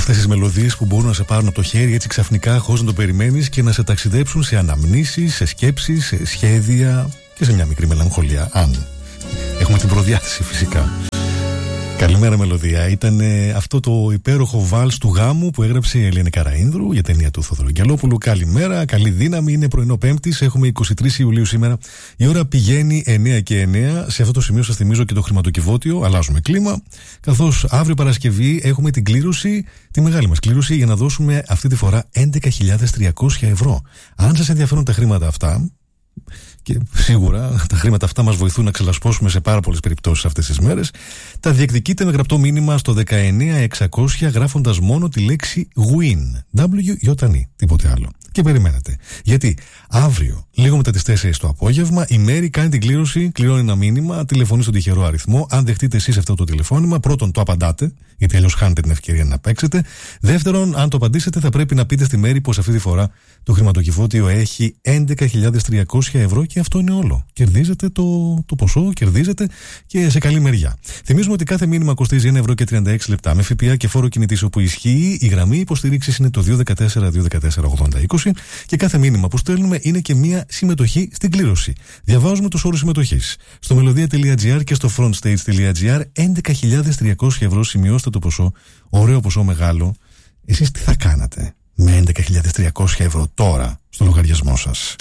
Αυτές τις μελωδίες που μπορούν να σε πάρουν από το χέρι έτσι ξαφνικά, χωρίς να το περιμένεις, και να σε ταξιδέψουν σε αναμνήσεις, σε σκέψεις, σε σχέδια και σε μια μικρή μελαγχολία, αν έχουμε την προδιάθεση φυσικά. Καλημέρα μελωδία. Ήταν αυτό το υπέροχο βάλς του γάμου που έγραψε η Ελένη Καραΐνδρου για ταινία του Θοδωρή Αγγελόπουλου. Καλημέρα, καλή δύναμη. Είναι πρωινό Πέμπτης, έχουμε 23 Ιουλίου σήμερα. Η ώρα πηγαίνει 9 και 9. Σε αυτό το σημείο σας θυμίζω και το χρηματοκιβώτιο. Αλλάζουμε κλίμα. Καθώς αύριο Παρασκευή έχουμε την κλήρωση, τη μεγάλη μας κλήρωση, για να δώσουμε αυτή τη φορά 11.300 ευρώ. Αν σας ενδιαφέρουν τα χρήματα αυτά, και σίγουρα τα χρήματα αυτά μας βοηθούν να ξελασπώσουμε σε πάρα πολλές περιπτώσεις αυτές τις μέρες, τα διεκδικείτε με γραπτό μήνυμα στο 19600 γράφοντας μόνο τη λέξη WIN. W-I-N, τίποτε άλλο. Και περιμένετε. Γιατί αύριο, λίγο μετά τις 4 το απόγευμα, η Μέρη κάνει την κλήρωση, κληρώνει ένα μήνυμα, τηλεφωνεί στον τυχερό αριθμό. Αν δεχτείτε εσείς αυτό το τηλεφώνημα, πρώτον το απαντάτε, γιατί αλλιώς χάνετε την ευκαιρία να παίξετε. Δεύτερον, αν το απαντήσετε, θα πρέπει να πείτε στη Μέρη πως αυτή τη φορά το χρηματοκιβώτιο έχει 11.300 ευρώ και αυτό είναι όλο. Κερδίζετε το ποσό, κερδίζετε και σε καλή μεριά. Θυμίζουμε ότι κάθε μήνυμα κοστίζει 1,36 ευρώ με ΦΠΑ και φόρο κινητής όπου ισχύει. Η γραμμή υποστήριξης είναι το 214-214-8020 και κάθε μήνυμα που στέλνουμε είναι και μία συμμετοχή στην κλήρωση. Διαβάζουμε τους όρους συμμετοχής. Στο melodia.gr και στο frontstage.gr 11.300 ευρώ. Σημειώστε το ποσό. Ωραίο ποσό, μεγάλο. Εσείς τι θα κάνατε με 11.300 ευρώ τώρα στο λογαριασμό σας?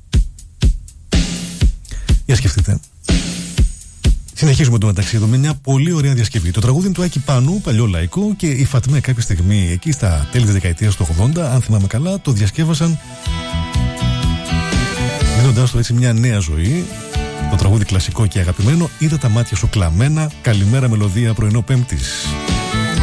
Για σκεφτείτε. Συνεχίζουμε το μεταξύ εδώ με μια πολύ ωραία διασκευή. Το τραγούδι του Άκη Πάνου, παλιό λαϊκό, και η Φατμέ κάποια στιγμή εκεί στα τέλη της δεκαετίας του 80, αν θυμάμαι καλά, το διασκεύασαν δίνοντάς του έτσι μια νέα ζωή. Το τραγούδι κλασικό και αγαπημένο, είδα τα μάτια σου κλαμμένα. Καλημέρα μελωδία, πρωινό Πέμπτης.